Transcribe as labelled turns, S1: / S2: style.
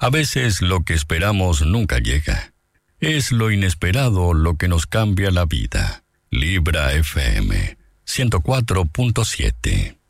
S1: A veces lo que esperamos nunca llega. Es lo inesperado lo que nos cambia la vida. Libra FM 104.7.